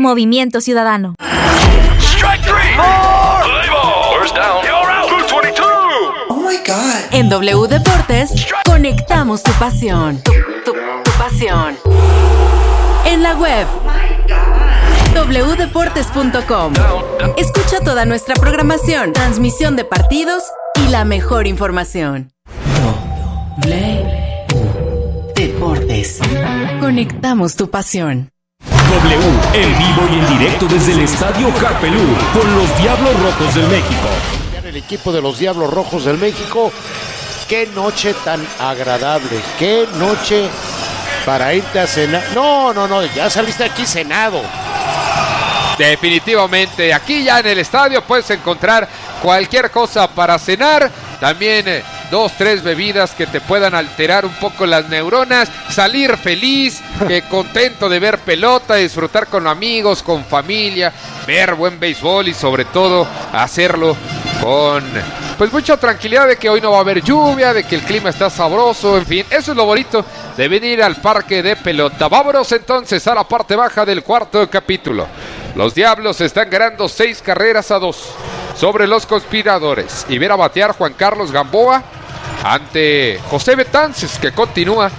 Movimiento Ciudadano. Strike three. Play ball. First down. You're out. 222. Oh my God. En W Deportes, conectamos tu pasión. Tu pasión. En la web. wdeportes.com. Escucha toda nuestra programación, transmisión de partidos y la mejor información. W Deportes. Conectamos tu pasión. W, en vivo y en directo desde el Estadio Carpelú, con los Diablos Rojos del México. El equipo de los Diablos Rojos del México, qué noche tan agradable, qué noche para irte a cenar. No, ya saliste aquí cenado. Definitivamente, aquí ya en el estadio puedes encontrar cualquier cosa para cenar, también 2, 3 bebidas que te puedan alterar un poco las neuronas, salir feliz, contento de ver pelota, disfrutar con amigos, con familia, ver buen béisbol y sobre todo hacerlo con pues mucha tranquilidad de que hoy no va a haber lluvia, de que el clima está sabroso, en fin, eso es lo bonito de venir al parque de pelota. Vámonos entonces a la parte baja del cuarto capítulo. Los Diablos están ganando 6-2 sobre los Conspiradores. Y ver a batear Juan Carlos Gamboa ante José Betances, que continúa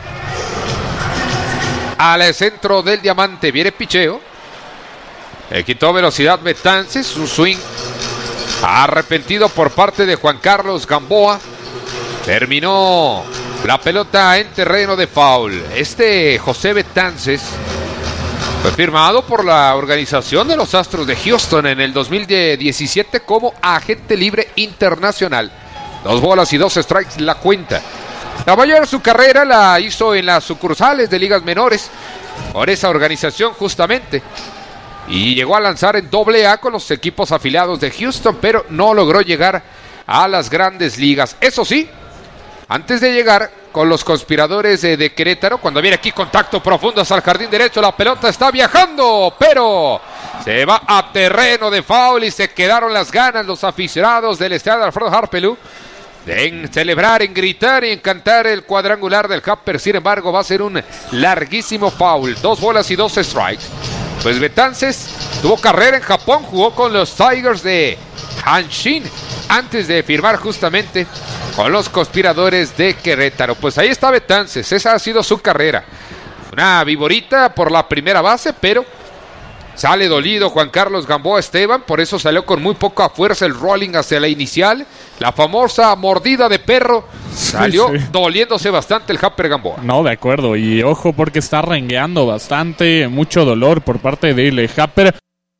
al centro del diamante. Viene picheo. Le quitó velocidad Betances. Un swing arrepentido por parte de Juan Carlos Gamboa. Terminó la pelota en terreno de foul. José Betances fue firmado por la organización de los Astros de Houston en el 2017 como agente libre internacional. 2 bolas y 2 strikes la cuenta. La mayor de su carrera la hizo en las sucursales de ligas menores por esa organización justamente. Y llegó a lanzar en AA con los equipos afiliados de Houston, pero no logró llegar a las grandes ligas. Eso sí, antes de llegar con los Conspiradores de Querétaro, cuando viene aquí contacto profundo hacia el jardín derecho, la pelota está viajando, pero se va a terreno de foul y se quedaron las ganas los aficionados del estadio Alfredo Harpelú en celebrar, en gritar y en cantar el cuadrangular del Happer. Sin embargo, va a ser un larguísimo foul. 2 bolas y 2 strikes. Pues Betances tuvo carrera en Japón, jugó con los Tigers de Hanshin antes de firmar justamente con los Conspiradores de Querétaro. Pues ahí está Betances, esa ha sido su carrera. Una viborita por la primera base, pero sale dolido Juan Carlos Gamboa Esteban, por eso salió con muy poca fuerza el rolling hacia la inicial. La famosa mordida de perro, salió doliéndose bastante el Happer Gamboa. No, de acuerdo, y ojo porque está rengueando bastante, mucho dolor por parte del Happer.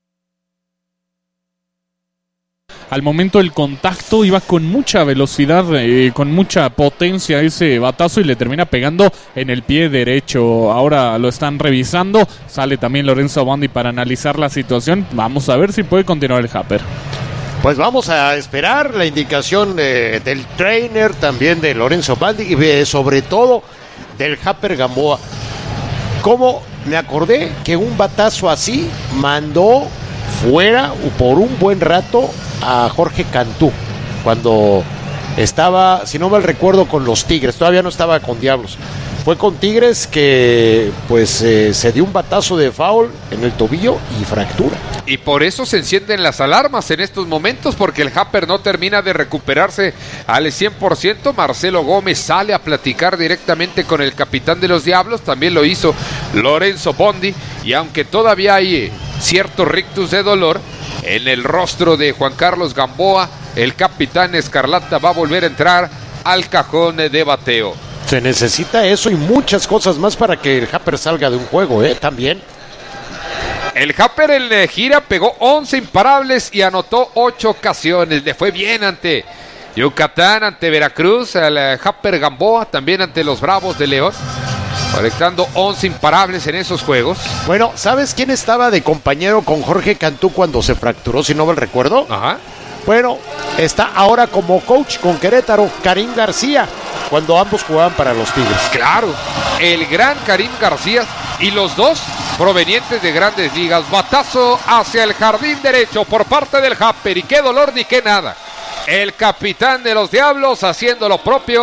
Al momento del contacto iba con mucha velocidad, con mucha potencia ese batazo y le termina pegando en el pie derecho. Ahora lo están revisando, sale también Lorenzo Bondi para analizar la situación. Vamos a ver si puede continuar el Happer. Pues vamos a esperar la indicación del trainer, también de Lorenzo Bondi y sobre todo del Happer Gamboa. Como me acordé que un batazo así mandó fuera por un buen rato a Jorge Cantú cuando estaba, si no mal recuerdo, con los Tigres. Todavía no estaba con Diablos, fue con Tigres que pues se dio un batazo de foul en el tobillo y fractura. Y por eso se encienden las alarmas en estos momentos, porque el Happer no termina de recuperarse al 100%. Marcelo Gómez sale a platicar directamente con el capitán de los Diablos, también lo hizo Lorenzo Bondi, y aunque todavía hay cierto rictus de dolor en el rostro de Juan Carlos Gamboa, el capitán Escarlata va a volver a entrar al cajón de bateo. Se necesita eso y muchas cosas más para que el Happer salga de un juego, también. El Happer en gira pegó 11 imparables y anotó 8 ocasiones. Le fue bien ante Yucatán, ante Veracruz, al Happer Gamboa, también ante los Bravos de León, conectando 11 imparables en esos juegos. Bueno, ¿sabes quién estaba de compañero con Jorge Cantú cuando se fracturó, si no mal recuerdo? Ajá. Bueno, está ahora como coach con Querétaro, Karim García, cuando ambos jugaban para los Tigres. Claro, el gran Karim García, y los dos provenientes de grandes ligas. Batazo hacia el jardín derecho por parte del Happer, y qué dolor ni qué nada. El capitán de los Diablos haciendo lo propio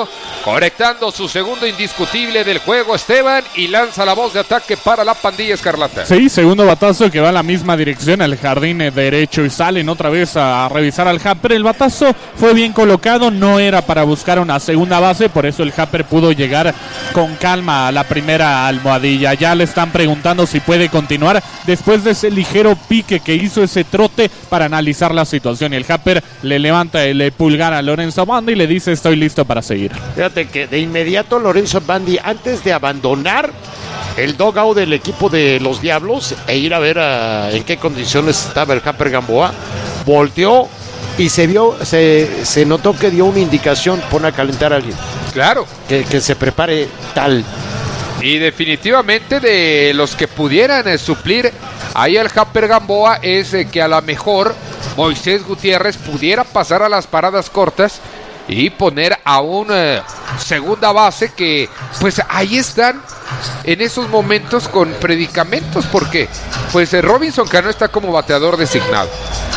conectando su segundo indiscutible del juego, Esteban, y lanza la voz de ataque para la pandilla escarlata. Sí, segundo batazo que va en la misma dirección al jardín derecho y salen otra vez a revisar al Happer. El batazo fue bien colocado, no era para buscar una segunda base, por eso el Happer pudo llegar con calma a la primera almohadilla. Ya le están preguntando si puede continuar después de ese ligero pique que hizo, ese trote para analizar la situación. Y el Happer le levanta el pulgar a Lorenzo Bandi y le dice: estoy listo para seguir. Fíjate que de inmediato Lorenzo Bandi, antes de abandonar el dugout del equipo de los Diablos e ir a ver en qué condiciones estaba el Happer Gamboa, volteó y se notó que dio una indicación: pone a calentar a alguien. Claro. Que se prepare tal. Y definitivamente de los que pudieran suplir ahí al Happer Gamboa es que a lo mejor Moisés Gutiérrez pudiera pasar a las paradas cortas y poner a una segunda base que pues ahí están en esos momentos con predicamentos, porque pues Robinson Cano está como bateador designado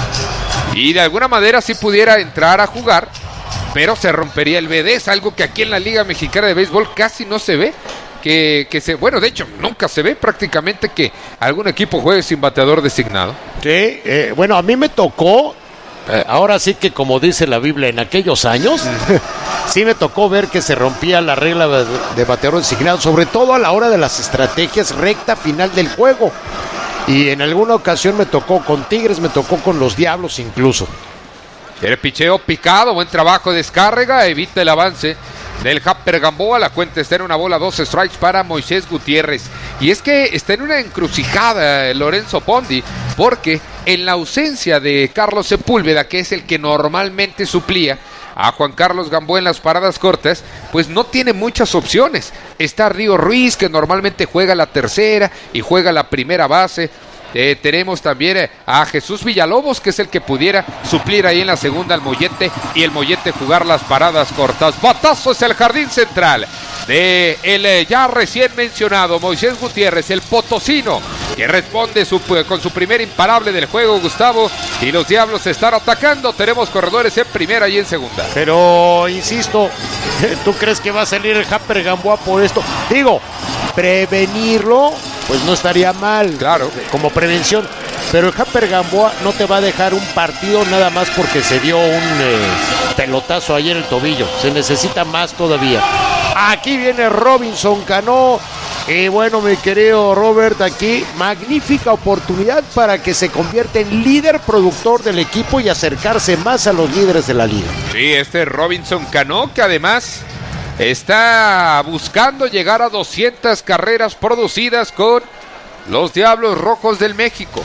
y de alguna manera sí pudiera entrar a jugar, pero se rompería el BD. Es algo que aquí en la Liga Mexicana de Béisbol casi no se ve, bueno, de hecho nunca se ve prácticamente que algún equipo juegue sin bateador designado. Sí, bueno, a mí me tocó, ahora sí que como dice la Biblia, en aquellos años, sí me tocó ver que se rompía la regla de bateador designado, sobre todo a la hora de las estrategias recta final del juego. Y en alguna ocasión me tocó con Tigres, me tocó con los Diablos incluso. El picheo picado, buen trabajo de descarga, evita el avance del Happer Gamboa. La cuenta está en 1-2 strikes para Moisés Gutiérrez. Y es que está en una encrucijada Lorenzo Bondi, porque en la ausencia de Carlos Sepúlveda, que es el que normalmente suplía a Juan Carlos Gamboa en las paradas cortas, pues no tiene muchas opciones. Está Río Ruiz, que normalmente juega la tercera y juega la primera base. Tenemos también a Jesús Villalobos, que es el que pudiera suplir ahí en la segunda al Mollete, y el Mollete jugar las paradas cortas. Batazo es el jardín central de el ya recién mencionado Moisés Gutiérrez, el potosino, que responde con su primer imparable del juego, Gustavo, y los Diablos se están atacando. Tenemos corredores en primera y en segunda. Pero insisto, ¿tú crees que va a salir el Happer Gamboa por esto? Digo, prevenirlo pues no estaría mal, claro, como prevención, pero el Happer Gamboa no te va a dejar un partido nada más porque se dio un pelotazo ahí en el tobillo. Se necesita más todavía. Aquí viene Robinson Cano. Y bueno, mi querido Robert, aquí magnífica oportunidad para que se convierta en líder productor del equipo y acercarse más a los líderes de la liga. Sí, Robinson Cano, que además está buscando llegar a 200 carreras producidas con los Diablos Rojos del México.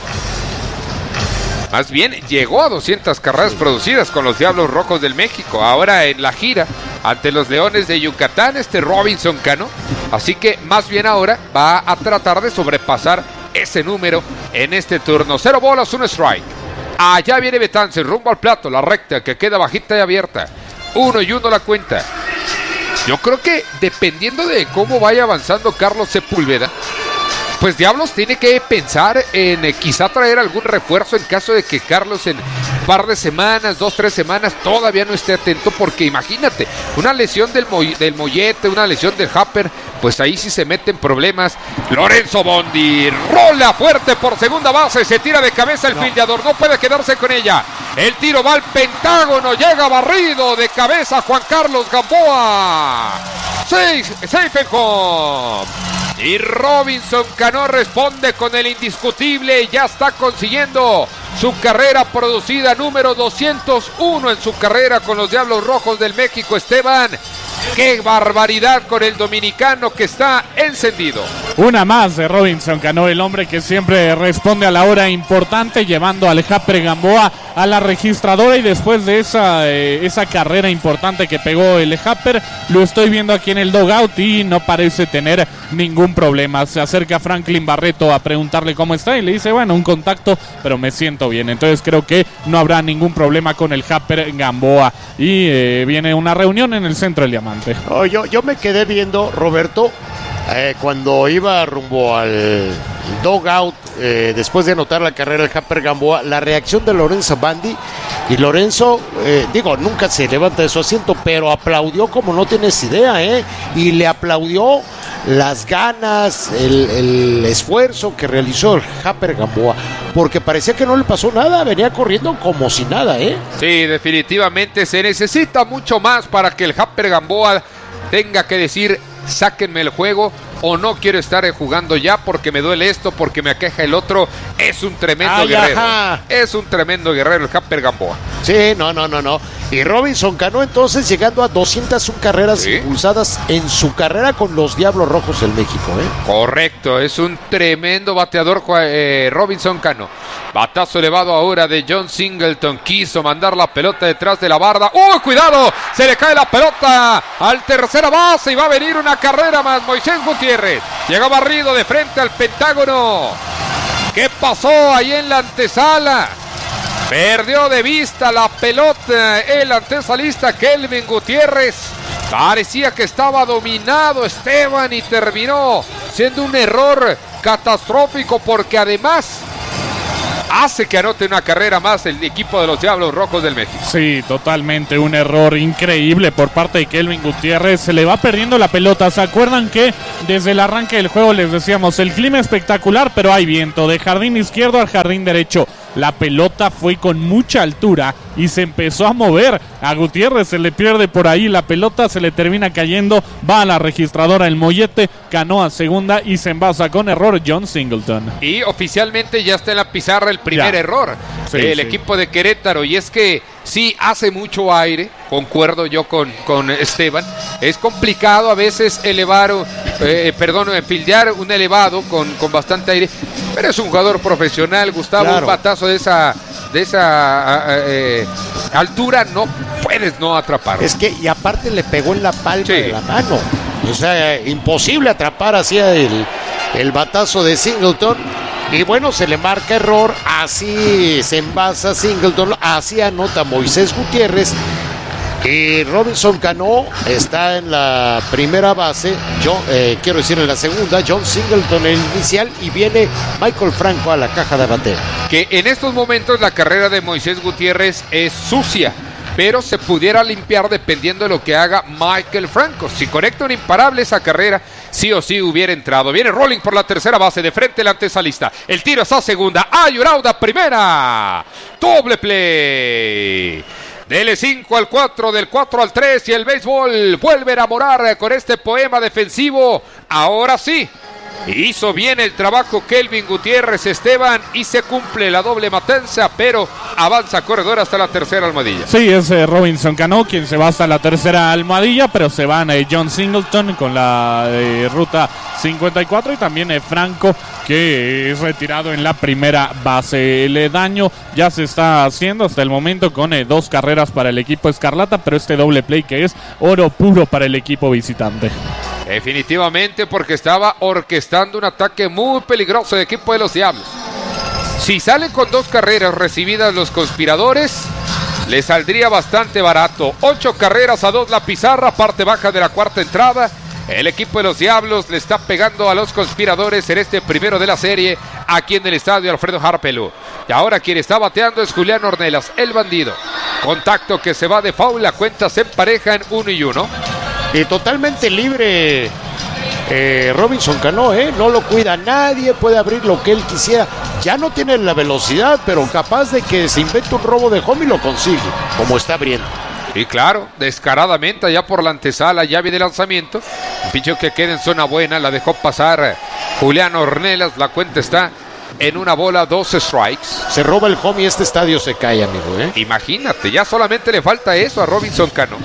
Más bien, llegó a 200 carreras producidas con los Diablos Rojos del México. Ahora en la gira ante los Leones de Yucatán, Robinson Cano. Así que más bien ahora va a tratar de sobrepasar ese número en este turno. 0 bolas, 1 strike. Allá viene Betances, rumbo al plato, la recta que queda bajita y abierta. 1-1 la cuenta. Yo creo que dependiendo de cómo vaya avanzando Carlos Sepúlveda, pues Diablos tiene que pensar en quizá traer algún refuerzo en caso de que Carlos en un par de semanas, 2-3 semanas, todavía no esté atento, porque imagínate, una lesión del Mollete, una lesión del Happer, pues ahí sí se meten problemas. Lorenzo Bondi rola fuerte por segunda base, se tira de cabeza el fildeador, no puede quedarse con ella. El tiro va al pentágono, llega barrido de cabeza Juan Carlos Gamboa. Safe and home. Y Robinson Cano responde con el indiscutible, ya está consiguiendo su carrera producida número 201 en su carrera con los Diablos Rojos del México. Esteban, qué barbaridad con el dominicano que está encendido. Una más de Robinson Cano, el hombre que siempre responde a la hora importante, llevando al Happer Gamboa a la registradora. Y después de esa carrera importante que pegó el Happer, lo estoy viendo aquí en el dugout y no parece tener ningún problema. Se acerca Franklin Barreto a preguntarle cómo está y le dice, bueno, un contacto, pero me siento bien. Entonces creo que no habrá ningún problema con el Happer Gamboa. Y viene una reunión en el centro del Diamante. Oh, yo me quedé viendo, Roberto, cuando iba rumbo al dugout, después de anotar la carrera del Happer Gamboa, la reacción de Lorenzo Bandi, Y Lorenzo, nunca se levanta de su asiento, pero aplaudió como no tienes idea, y le aplaudió las ganas, el esfuerzo que realizó el Happer Gamboa, porque parecía que no le pasó nada, venía corriendo como si nada, Sí, definitivamente se necesita mucho más para que el Happer Gamboa tenga que decir, sáquenme el juego, o no quiero estar jugando ya porque me duele esto, porque me aqueja el otro. Es un tremendo guerrero. Ajá. Es un tremendo guerrero el Happer Gamboa. Sí, no. Y Robinson Cano entonces llegando a 201 carreras impulsadas en su carrera con los Diablos Rojos del México, Correcto, es un tremendo bateador Robinson Cano. Batazo elevado ahora de John Singleton, quiso mandar la pelota detrás de la barda. ¡Oh, cuidado! Se le cae la pelota al tercera base y va a venir una carrera más. Moisés Gutiérrez llega barrido de frente al Pentágono. ¿Qué pasó ahí en la antesala? Perdió de vista la pelota el antesalista Kelvin Gutiérrez. Parecía que estaba dominado Esteban y terminó siendo un error catastrófico porque además hace que anote una carrera más el equipo de los Diablos Rojos del México. Sí, totalmente un error increíble por parte de Kelvin Gutiérrez. Se le va perdiendo la pelota. ¿Se acuerdan que desde el arranque del juego les decíamos el clima espectacular, pero hay viento de jardín izquierdo al jardín derecho? La pelota fue con mucha altura y se empezó a mover. A Gutiérrez se le pierde por ahí la pelota, se le termina cayendo, va a la registradora el mollete, Cano a segunda y se envasa con error John Singleton. Y oficialmente ya está en la pizarra el primer error del equipo de Querétaro, y es que sí hace mucho aire, concuerdo yo con Esteban. Es complicado a veces fildear un elevado con bastante aire, pero es un jugador profesional, Gustavo. Claro. Un batazo de esa altura no puedes no atrapar. Es que, y aparte le pegó en la palma de la mano. O sea, imposible atrapar así el batazo de Singleton. Y bueno, se le marca error, así se envasa Singleton, así anota Moisés Gutiérrez. Y Robinson Cano está en la primera base, en la segunda, John Singleton en el inicial, y viene Michael Franco a la caja de bateo. Que en estos momentos la carrera de Moisés Gutiérrez es sucia, pero se pudiera limpiar dependiendo de lo que haga Michael Franco. Si conecta un imparable esa carrera, sí o sí hubiera entrado. Viene Rolling por la tercera base, de frente el antesalista. El tiro está a segunda, Ayurauda primera. Doble play. Dele 5 al 4, del 4 al 3 y el béisbol vuelve a enamorar con este poema defensivo. Ahora sí, hizo bien el trabajo Kelvin Gutiérrez, Esteban, y se cumple la doble matanza, pero avanza corredor hasta la tercera almohadilla. Sí, es Robinson Cano quien se va hasta la tercera almohadilla, pero se van John Singleton con la ruta 54 y también Franco, que es retirado en la primera base. El daño ya se está haciendo hasta el momento con 2 carreras para el equipo Escarlata, pero este doble play que es oro puro para el equipo visitante. Definitivamente, porque estaba orquestando un ataque muy peligroso del equipo de los Diablos. Si salen con 2 carreras recibidas los conspiradores, le saldría bastante barato. 8 carreras a 2 la pizarra, parte baja de la cuarta entrada. El equipo de los Diablos le está pegando a los conspiradores en este primero de la serie aquí en el estadio Alfredo Harpelú. Y ahora quien está bateando es Julián Ornelas, el bandido. Contacto que se va de foul, la cuenta se empareja en 1-1. Y totalmente libre Robinson Cano, no lo cuida nadie, puede abrir lo que él quisiera. Ya no tiene la velocidad, pero capaz de que se invente un robo de home y lo consigue, como está abriendo. Y claro, descaradamente allá por la antesala, llave de lanzamiento. Un picheo que queda en zona buena, la dejó pasar Julián Ornelas. La cuenta está en 1 bola, 2 strikes. Se roba el home y este estadio se cae, amigo. Imagínate, ya solamente le falta eso a Robinson Cano.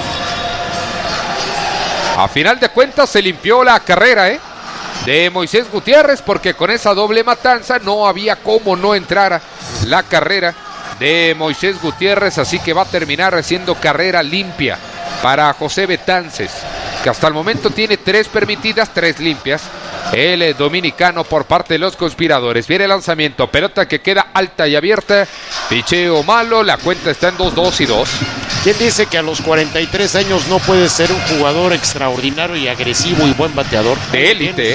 A final de cuentas se limpió la carrera de Moisés Gutiérrez, porque con esa doble matanza no había cómo no entrara la carrera de Moisés Gutiérrez, así que va a terminar siendo carrera limpia para José Betances, que hasta el momento tiene 3 permitidas, 3 limpias. El dominicano por parte de los conspiradores. Viene el lanzamiento, pelota que queda alta y abierta, picheo malo, la cuenta está en 2-2 y 2. ¿Quién dice que a los 43 años no puede ser un jugador extraordinario y agresivo y buen bateador? De élite,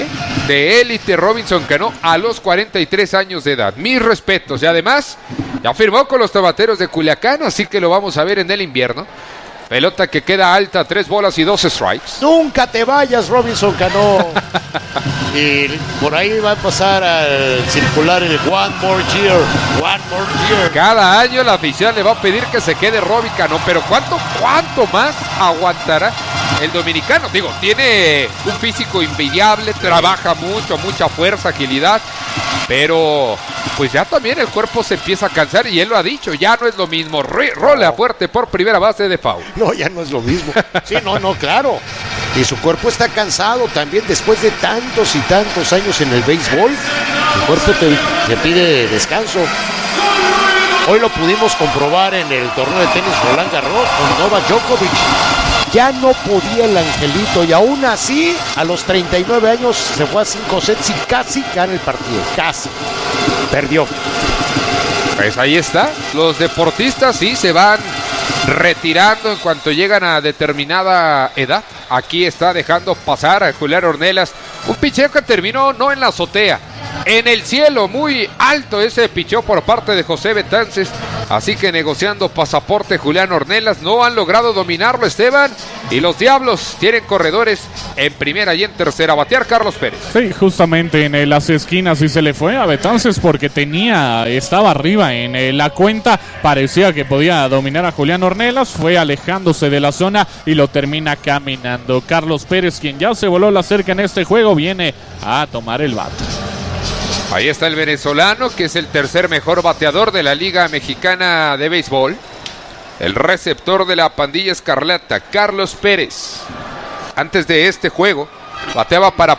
de élite Robinson Cano a los 43 años de edad. Mis respetos. Y además, ya firmó con los Tomateros de Culiacán, así que lo vamos a ver en el invierno. Pelota que queda alta, 3 bolas y 2 strikes. Nunca te vayas, Robinson Cano. Y por ahí va a pasar a circular el One More Year. Cada año la afición le va a pedir que se quede Robbie Cano, pero ¿cuánto más aguantará el dominicano? Digo, tiene un físico envidiable, trabaja mucho, mucha fuerza, agilidad, pero pues ya también el cuerpo se empieza a cansar y él lo ha dicho, ya no es lo mismo. Rolea fuerte por primera base de foul. No, ya no es lo mismo. Sí, no, claro. Y su cuerpo está cansado también después de tantos y tantos años en el béisbol. El cuerpo te pide descanso. Hoy lo pudimos comprobar en el torneo de tenis Roland Garros con Novak Djokovic. Ya no podía el angelito y aún así a los 39 años se fue a 5 sets y casi gana el partido. Casi. Perdió. Pues ahí está. Los deportistas sí se van retirando en cuanto llegan a determinada edad. Aquí está dejando pasar a Julián Ornelas. Un picheo que terminó no en la azotea, en el cielo, muy alto ese picheo por parte de José Betances. Así que negociando pasaporte Julián Ornelas. No han logrado dominarlo, Esteban. Y los Diablos tienen corredores en primera y en tercera. Batear Carlos Pérez. Sí, justamente en las esquinas y se le fue a Betances porque estaba arriba en la cuenta. Parecía que podía dominar a Julián Ornelas. Fue alejándose de la zona y lo termina caminando. Carlos Pérez, quien ya se voló la cerca en este juego, viene a tomar el bate. Ahí está el venezolano, que es el tercer mejor bateador de la Liga Mexicana de Béisbol. El receptor de la pandilla escarlata, Carlos Pérez. Antes de este juego, bateaba para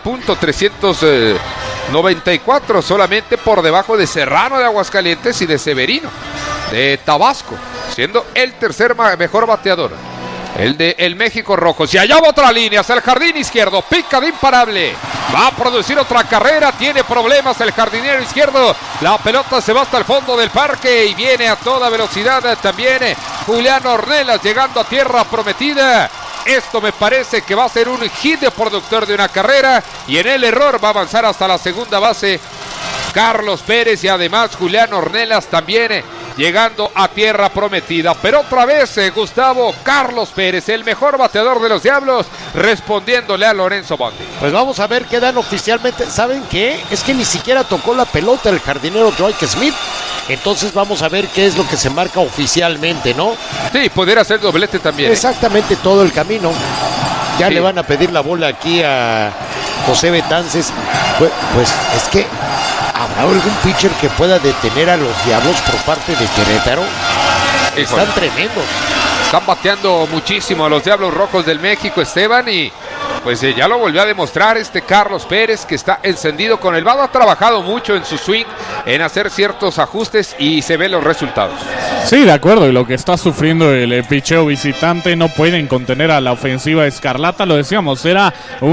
.394, solamente por debajo de Serrano de Aguascalientes y de Severino de Tabasco, siendo el tercer mejor bateador. El de el México Rojo. Si allá va otra línea, hacia el jardín izquierdo, pica de imparable. Va a producir otra carrera, tiene problemas el jardinero izquierdo. La pelota se va hasta el fondo del parque y viene a toda velocidad también Julián Ornelas llegando a tierra prometida. Esto me parece que va a ser un hit de productor de una carrera y en el error va a avanzar hasta la segunda base Carlos Pérez y además Julián Ornelas también llegando a tierra prometida. Pero otra vez Gustavo, Carlos Pérez, el mejor bateador de los Diablos, respondiéndole a Lorenzo Bondi. Pues vamos a ver qué dan oficialmente. ¿Saben qué? Es que ni siquiera tocó la pelota el jardinero Drake Smith. Entonces vamos a ver qué es lo que se marca oficialmente, ¿no? Sí, poder hacer doblete también. Exactamente todo el camino. Ya sí. Le van a pedir la bola aquí a José Betances. Pues es que ¿habrá algún pitcher que pueda detener a los Diablos por parte de Querétaro? Híjole. Están tremendos. Están bateando muchísimo a los Diablos Rojos del México, Esteban, y pues ya lo volvió a demostrar Carlos Pérez, que está encendido con el bado. Ha trabajado mucho en su swing, en hacer ciertos ajustes y se ven los resultados. Sí, de acuerdo, y lo que está sufriendo el picheo visitante, no pueden contener a la ofensiva escarlata, lo decíamos, era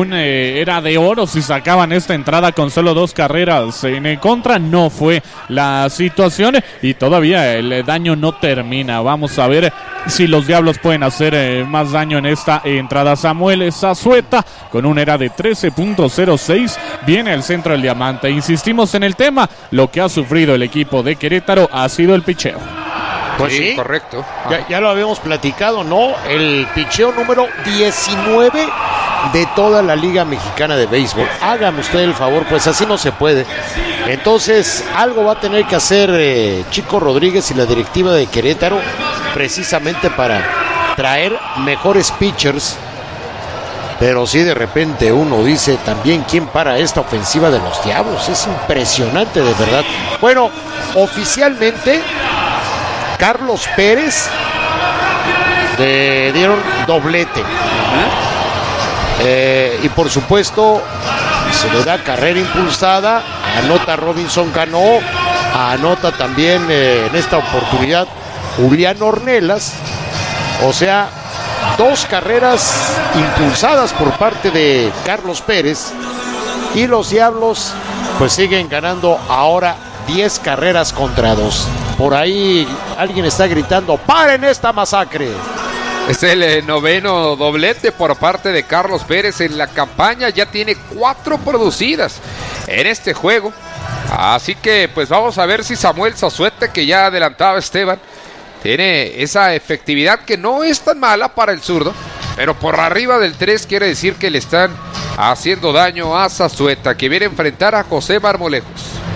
de oro si sacaban esta entrada con solo 2 carreras en contra. No fue la situación y todavía el daño no termina. Vamos a ver si los Diablos pueden hacer más daño en esta entrada. Samuel Zazueta con un ERA de 13.06 viene al centro del diamante. Insistimos en el tema, lo que ha sufrido el equipo de Querétaro ha sido el picheo. Pues sí, correcto. Ya lo habíamos platicado, ¿no? El picheo número 19 de toda la Liga Mexicana de Béisbol. Hágame usted el favor, pues así no se puede. Entonces, algo va a tener que hacer Chico Rodríguez y la directiva de Querétaro, precisamente para traer mejores pitchers. Pero sí, de repente uno dice también quién para esta ofensiva de los Diablos. Es impresionante, de verdad. Bueno, oficialmente Carlos Pérez le dieron doblete. Y por supuesto se le da carrera impulsada, anota Robinson Cano, anota también en esta oportunidad Julián Ornelas. O sea, 2 carreras impulsadas por parte de Carlos Pérez y los Diablos pues siguen ganando ahora 10 carreras contra 2. Por ahí alguien está gritando: ¡paren esta masacre! Es el noveno doblete por parte de Carlos Pérez en la campaña. Ya tiene 4 producidas en este juego. Así que pues vamos a ver si Samuel Zazueta, que ya adelantaba Esteban, tiene esa efectividad que no es tan mala para el zurdo, pero por arriba del 3 quiere decir que le están haciendo daño a Zazueta, que viene a enfrentar a José Marmolejos.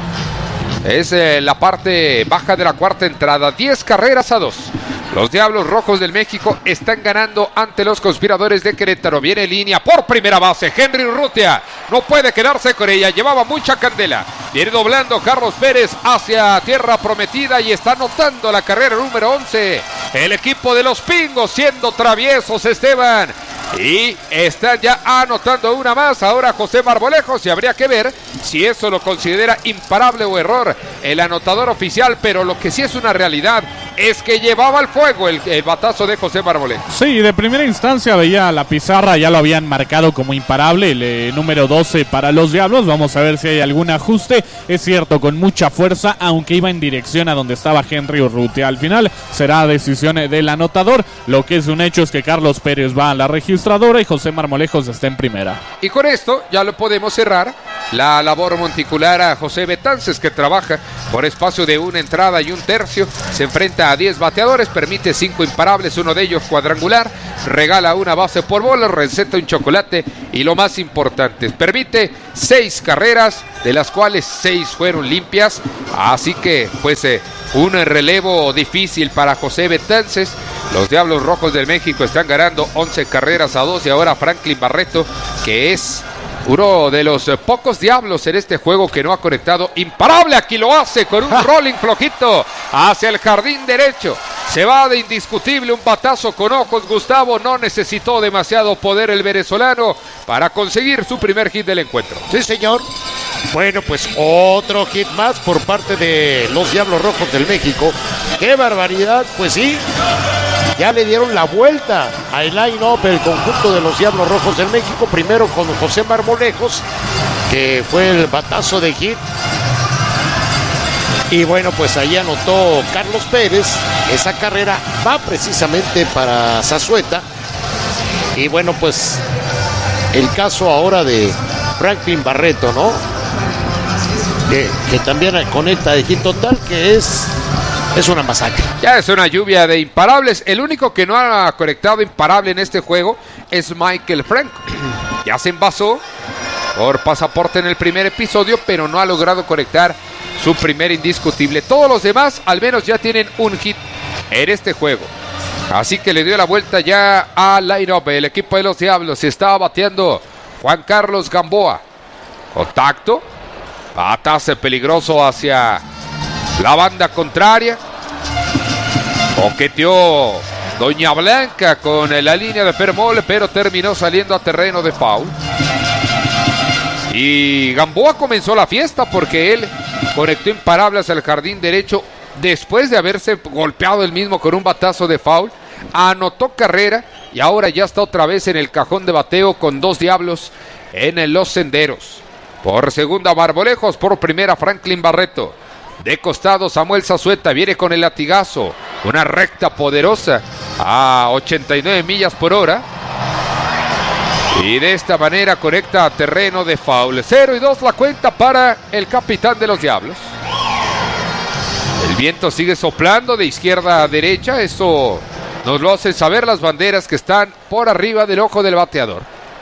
Es la parte baja de la cuarta entrada, 10 carreras a 2. Los Diablos Rojos del México están ganando ante los Conspiradores de Querétaro. Viene en línea por primera base Henry Urrutia. No puede quedarse con ella, llevaba mucha candela. Viene doblando Carlos Pérez hacia tierra prometida y está anotando la carrera número 11. El equipo de los Pingos siendo traviesos, Esteban. Y están ya anotando una más ahora José Marmolejos, y habría que ver si eso lo considera imparable o error el anotador oficial, pero lo que sí es una realidad es que llevaba al fuego el batazo de José Marmolejos. Sí, de primera instancia veía la pizarra, ya lo habían marcado como imparable, el número 12 para los Diablos. Vamos a ver si hay algún ajuste. Es cierto, con mucha fuerza, aunque iba en dirección a donde estaba Henry Urrutia. Al final será decisión del anotador. Lo que es un hecho es que Carlos Pérez va a la registradora y José Marmolejos está en primera. Y con esto ya lo podemos cerrar la labor monticular a José Betances, que trabaja por espacio de 1 entrada y 1/3. Se enfrenta a 10 bateadores, permite 5 imparables, uno de ellos cuadrangular, regala una base por bola, receta un chocolate y lo más importante, permite 6 carreras, de las cuales 6 fueron limpias. Así que pues un relevo difícil para José Betances. Los Diablos Rojos del México están ganando 11 carreras a 2 y ahora Franklin Barreto, que es uno de los pocos Diablos en este juego que no ha conectado, imparable, aquí lo hace con un rolling flojito hacia el jardín derecho. Se va de indiscutible, un batazo con ojos, Gustavo. No necesitó demasiado poder el venezolano para conseguir su primer hit del encuentro. Sí, señor. Bueno, pues otro hit más por parte de los Diablos Rojos del México. ¡Qué barbaridad! Pues sí, ya le dieron la vuelta al line-up el conjunto de los Diablos Rojos del México. Primero con José Marmolejos, que fue el batazo de hit. Y bueno, pues ahí anotó Carlos Pérez. Esa carrera va precisamente para Zazueta. Y bueno, pues el caso ahora de Franklin Barreto, ¿no? Que también conecta de hit total, que es una masacre. Ya es una lluvia de imparables. El único que no ha conectado imparable en este juego es Michael Franco. Ya se envasó por pasaporte en el primer episodio, pero no ha logrado conectar su primer indiscutible. Todos los demás al menos ya tienen un hit en este juego. Así que le dio la vuelta ya al line-up. El equipo de los Diablos se estaba bateando Juan Carlos Gamboa. Contacto. Batazo peligroso hacia la banda contraria. Coqueteó Doña Blanca con la línea de Permole, pero terminó saliendo a terreno de foul. Y Gamboa comenzó la fiesta porque él conectó imparable hacia el jardín derecho después de haberse golpeado él mismo con un batazo de foul. Anotó carrera y ahora ya está otra vez en el cajón de bateo con 2 Diablos en los senderos. Por segunda Marmolejos, por primera Franklin Barreto. De costado Samuel Zazueta viene con el latigazo, una recta poderosa a 89 millas por hora. Y de esta manera conecta a terreno de foul. 0-2 la cuenta para el capitán de los Diablos. El viento sigue soplando de izquierda a derecha. Eso nos lo hacen saber las banderas que están por arriba del ojo del bateador.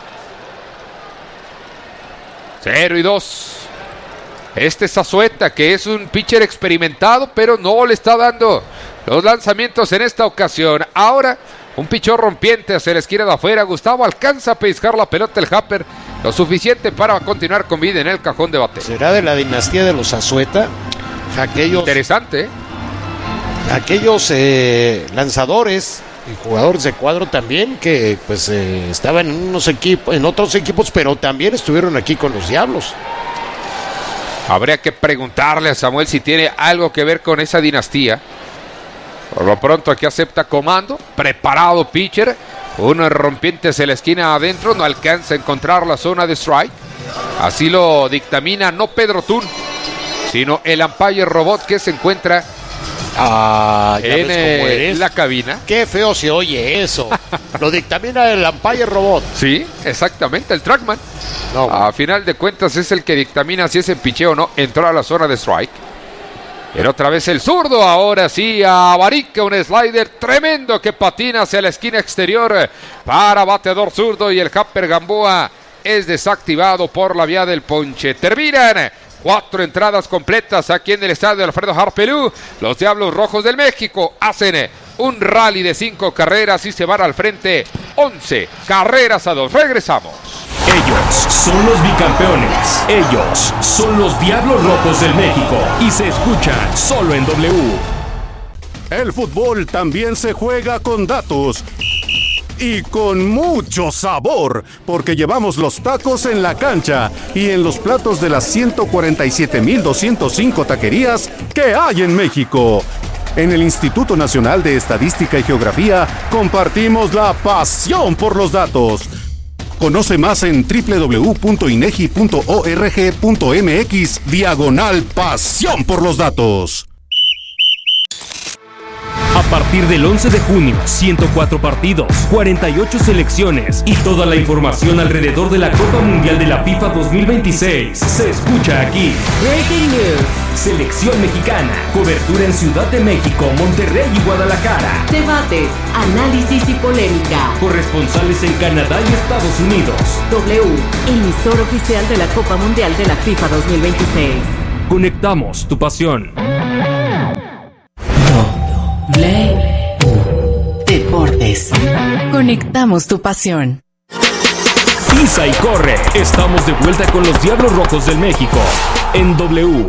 0-2. Este Zazueta, que es un pitcher experimentado, pero no le está dando los lanzamientos en esta ocasión. Ahora un pichón rompiente hacia la esquina de afuera. Gustavo alcanza a pescar la pelota el Happer, lo suficiente para continuar con vida en el cajón de bateo. ¿Será de la dinastía de los Zazueta? Aquellos, interesante, ¿eh? Aquellos lanzadores y jugadores de cuadro también que pues estaban en unos equipos, en otros equipos, pero también estuvieron aquí con los Diablos. Habría que preguntarle a Samuel si tiene algo que ver con esa dinastía. Por lo pronto aquí acepta comando. Preparado pitcher. Un rompiente hacia la esquina adentro. No alcanza a encontrar la zona de strike. Así lo dictamina no Pedro Tun, sino el umpire robot que se encuentra Ah, ya ves cómo en eres. la cabina. Qué feo se oye eso. Lo dictamina el umpire robot. Sí, exactamente, el trackman. No, A final de cuentas es el que dictamina si ese picheo o no entró a la zona de strike. Pero otra vez el zurdo, ahora sí, abarica un slider tremendo que patina hacia la esquina exterior para bateador zurdo y el Happer Gamboa es desactivado por la vía del ponche. Terminan 4 entradas completas aquí en el estadio Alfredo Harpelú. Los Diablos Rojos del México hacen un rally de 5 carreras y se van al frente 11 carreras a 2. Regresamos. Ellos son los bicampeones. Ellos son los Diablos Rojos del México. Y se escuchan solo en W. El fútbol también se juega con datos. Y con mucho sabor, porque llevamos los tacos en la cancha y en los platos de las 147,205 taquerías que hay en México. En el Instituto Nacional de Estadística y Geografía compartimos la pasión por los datos. Conoce más en www.inegi.org.mx/pasión por los datos. A partir del 11 de junio, 104 partidos, 48 selecciones y toda la información alrededor de la Copa Mundial de la FIFA 2026 se escucha aquí. Breaking News. Selección mexicana, cobertura en Ciudad de México, Monterrey y Guadalajara. Debates, análisis y polémica. Corresponsales en Canadá y Estados Unidos. W, emisor oficial de la Copa Mundial de la FIFA 2026. Conectamos tu pasión. Deportes. Conectamos tu pasión. Pisa y corre. Estamos de vuelta con los Diablos Rojos del México en W.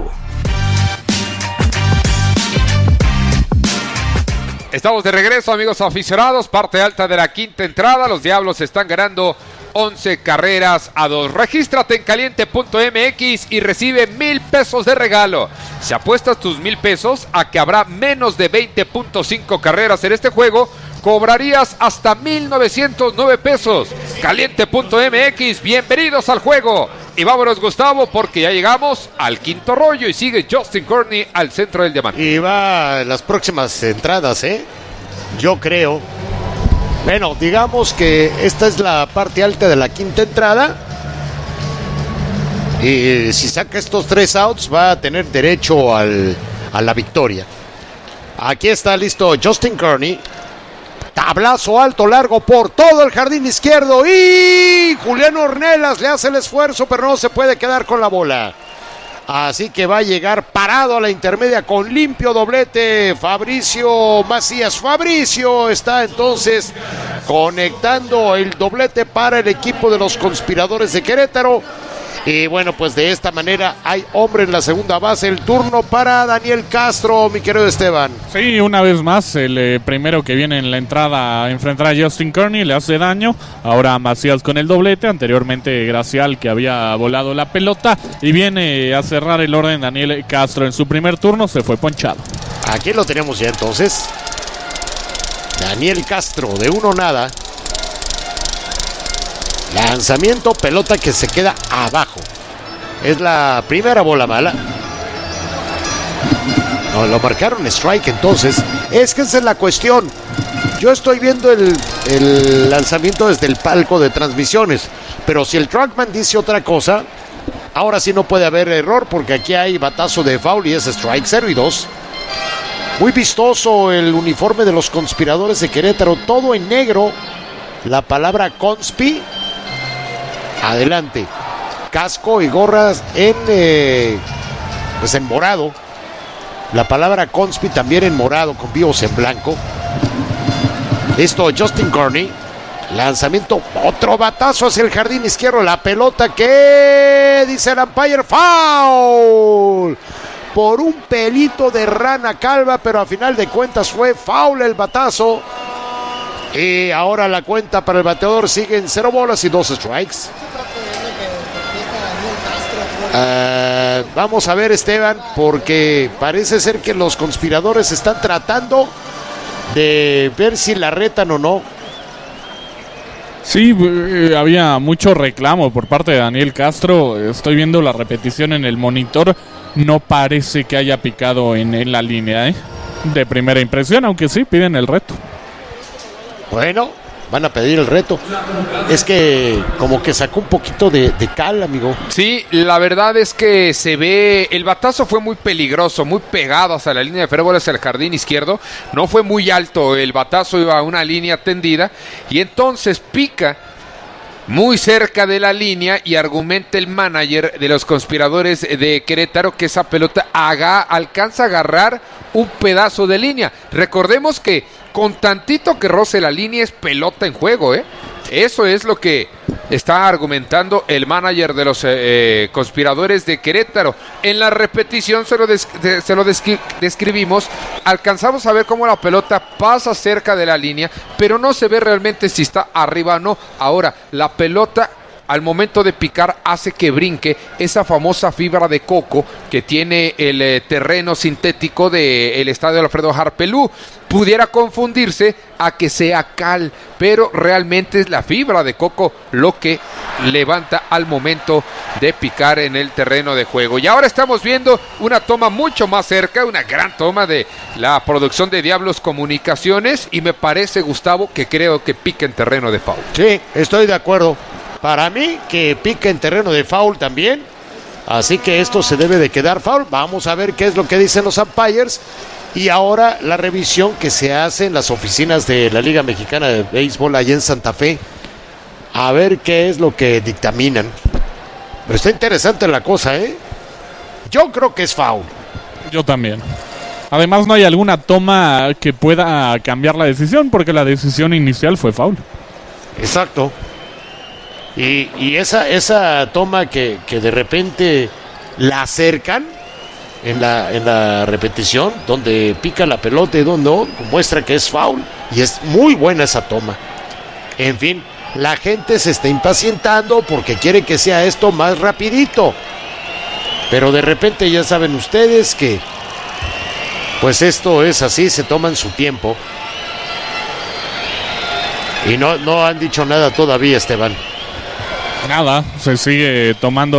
Estamos de regreso, amigos aficionados. Parte alta de la quinta entrada. Los Diablos están ganando 11 carreras a 2. Regístrate en caliente.mx y recibe 1,000 pesos de regalo. Si apuestas tus 1,000 pesos a que habrá menos de 20.5 carreras en este juego, cobrarías hasta 1,909 pesos. Caliente.mx, bienvenidos al juego. Y vámonos, Gustavo, porque ya llegamos al quinto rollo y sigue Justin Courtney al centro del diamante. Y va en las próximas entradas, yo creo. Bueno, digamos que esta es la parte alta de la quinta entrada. Y si saca estos 3 outs, va a tener derecho a la victoria. Aquí está listo Justin Courtney. Tablazo alto, largo por todo el jardín izquierdo. Y Julián Ornelas le hace el esfuerzo, pero no se puede quedar con la bola. Así que va a llegar parado a la intermedia con limpio doblete Fabricio Macías. Fabricio está entonces conectando el doblete para el equipo de los Conspiradores de Querétaro. Y bueno, pues de esta manera hay hombre en la segunda base. El turno para Daniel Castro, mi querido Esteban. Sí, una vez más, el primero que viene en la entrada a enfrentar a Justin Courtney le hace daño. Ahora Macías con el doblete, anteriormente Gracial que había volado la pelota. Y viene a cerrar el orden Daniel Castro. En su primer turno se fue ponchado. Aquí lo tenemos ya entonces. Daniel Castro de 1-0. Lanzamiento, pelota que se queda abajo. Es la primera bola mala. No, lo marcaron strike entonces. Es que esa es la cuestión. Yo estoy viendo el lanzamiento desde el palco de transmisiones. Pero si el trackman dice otra cosa, ahora sí no puede haber error, porque aquí hay batazo de foul y es strike 0-2. Muy vistoso el uniforme de los Conspiradores de Querétaro. Todo en negro. La palabra conspi. Adelante. Casco y gorras en morado. La palabra conspi también en morado con vivos en blanco. Listo, Justin Courtney. Lanzamiento, otro batazo hacia el jardín izquierdo. La pelota que dice el umpire, foul. Por un pelito de rana calva, pero a final de cuentas fue foul el batazo. Y ahora la cuenta para el bateador sigue en 0 bolas y 2 strikes. Vamos a ver, Esteban, porque parece ser que los Conspiradores están tratando de ver si la retan o no. Sí, había mucho reclamo por parte de Daniel Castro. Estoy viendo la repetición en el monitor. No parece que haya picado en la línea, de primera impresión, aunque sí piden el reto. Bueno, van a pedir el reto. Es que como que sacó un poquito de cal, amigo. Sí, la verdad es que se ve, el batazo fue muy peligroso, muy pegado hacia la línea de férboles hacia el jardín izquierdo, no fue muy alto, el batazo iba a una línea tendida y entonces pica muy cerca de la línea y argumenta el manager de los conspiradores de Querétaro que esa pelota alcanza a agarrar un pedazo de línea. Recordemos que con tantito que roce la línea es pelota en juego, ¿eh? Eso es lo que está argumentando el manager de los conspiradores de Querétaro. En la repetición se lo describimos. Alcanzamos a ver cómo la pelota pasa cerca de la línea, pero no se ve realmente si está arriba o no. Ahora, la pelota al momento de picar hace que brinque esa famosa fibra de coco que tiene el terreno sintético del estadio Alfredo Harpelú. Pudiera confundirse a que sea cal, pero realmente es la fibra de coco lo que levanta al momento de picar en el terreno de juego. Y ahora estamos viendo una toma mucho más cerca, una gran toma de la producción de Diablos Comunicaciones, y me parece, Gustavo, que creo que pica en terreno de foul. Sí, estoy de acuerdo. Para mí que pica en terreno de foul también. Así que esto se debe de quedar foul. Vamos a ver qué es lo que dicen los umpires. Y ahora la revisión que se hace en las oficinas de la Liga Mexicana de Béisbol allá en Santa Fe. A ver qué es lo que dictaminan. Pero está interesante la cosa, ¿eh? Yo creo que es foul. Yo también. Además no hay alguna toma que pueda cambiar la decisión, porque la decisión inicial fue foul. Exacto. Y esa toma que de repente la acercan en la repetición, donde pica la pelota y donde no, muestra que es foul. Y es muy buena esa toma. En fin, la gente se está impacientando porque quiere que sea esto más rapidito. Pero de repente ya saben ustedes que pues esto es así, se toman su tiempo. Y no han dicho nada todavía, Esteban. Nada, se sigue tomando